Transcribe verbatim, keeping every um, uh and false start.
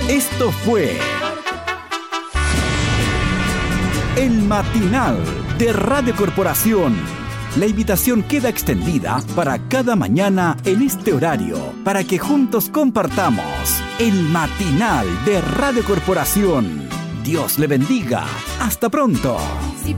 Esto fue El Matinal de Radio Corporación. La invitación queda extendida para cada mañana en este horario, para que juntos compartamos El Matinal de Radio Corporación. Dios le bendiga. Hasta pronto.